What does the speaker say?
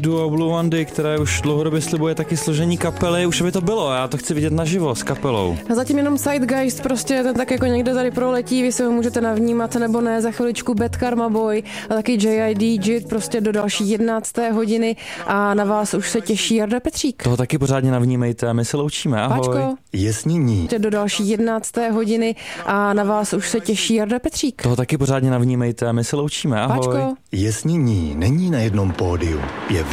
Duo Blue Wandy, které už dlouhodobě slibuje taky složení kapely, už by to bylo, já to chci vidět naživo s kapelou. A zatím jenom Zeitgeist, prostě ten tak jako někde tady proletí, vy se ho můžete navnímat nebo ne, za chviličku Bad Karma Boy a taky JID JIT prostě do další 11. hodiny a na vás už se těší Jarda Petřík. Toho taky pořádně navnímejte a my se loučíme, ahoj. Páčko. Jesnění. Do další 11. hodiny a na vás už se těší Jarda Petřík. Toho taky pořádně navnímejte a my se loučíme, ahoj. Páčko. Jesnění není na jednom pódiu, je